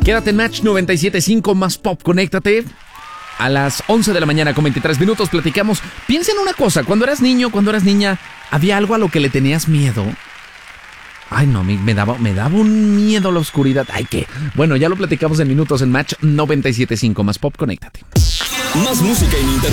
Quédate en Match 97.5 más pop, conéctate. A las 11 de la mañana con 23 minutos platicamos. Piensa en una cosa, cuando eras niño, cuando eras niña, ¿había algo a lo que le tenías miedo? Ay, no, me daba un miedo a la oscuridad. Ay, ¿qué? Bueno, ya lo platicamos en minutos en Match 97.5 más pop, conéctate. Más música en internet.